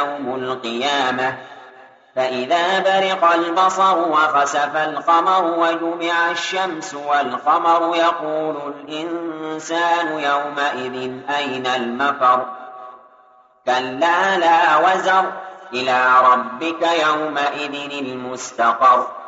يوم القيامة فإذا برق البصر وخسف القمر وجمع الشمس والقمر يقول الإنسان يومئذ أين المفر كلا لا وزر إلى ربك يومئذ المستقر